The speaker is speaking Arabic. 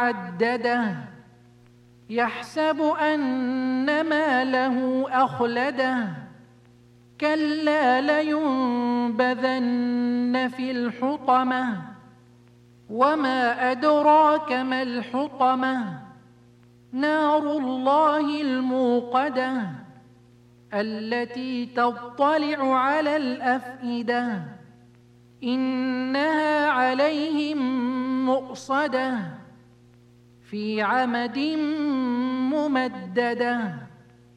عدده يحسب أن ماله أخلده كلا لينبذن في الحطمة وما أدراك ما الحطمة نار الله الموقدة التي تطلع على الأفئدة إنها عليهم مؤصدة في عمد ممددة.